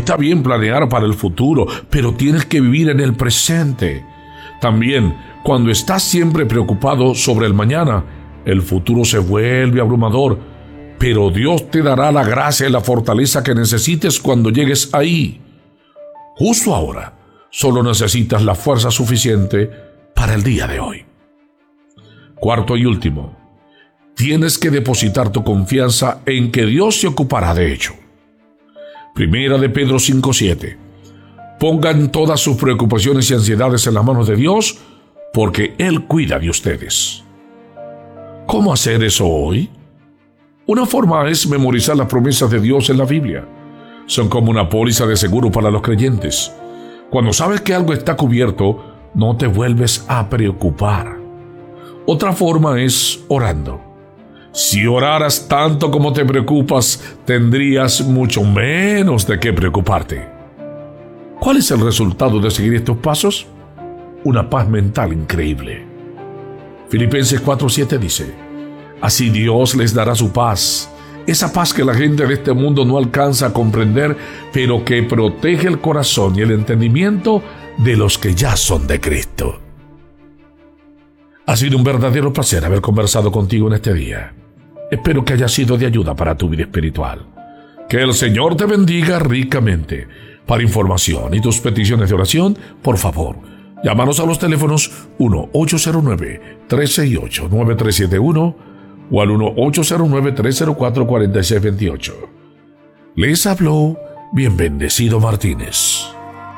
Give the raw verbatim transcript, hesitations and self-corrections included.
Está bien planear para el futuro, pero tienes que vivir en el presente. También, cuando estás siempre preocupado sobre el mañana, el futuro se vuelve abrumador, pero Dios te dará la gracia y la fortaleza que necesites cuando llegues ahí. Justo ahora, solo necesitas la fuerza suficiente para el día de hoy. Cuarto y último, tienes que depositar tu confianza en que Dios se ocupará de ello. Primera de Pedro cinco siete. Pongan todas sus preocupaciones y ansiedades en las manos de Dios, porque Él cuida de ustedes. ¿Cómo hacer eso hoy? Una forma es memorizar las promesas de Dios en la Biblia. Son como una póliza de seguro para los creyentes. Cuando sabes que algo está cubierto, no te vuelves a preocupar. Otra forma es orando. Si oraras tanto como te preocupas, tendrías mucho menos de qué preocuparte. ¿Cuál es el resultado de seguir estos pasos? Una paz mental increíble. Filipenses cuatro siete dice: así Dios les dará su paz, esa paz que la gente de este mundo no alcanza a comprender, pero que protege el corazón y el entendimiento de los que ya son de Cristo. Ha sido un verdadero placer haber conversado contigo en este día. Espero que haya sido de ayuda para tu vida espiritual. Que el Señor te bendiga ricamente. Para información y tus peticiones de oración, por favor, llámanos a los teléfonos uno ocho cero nueve, tres seis ocho, nueve tres siete uno o al uno ocho cero nueve, tres cero cuatro, cuatro seis dos ocho. Les habló Bien Bendecido Martínez.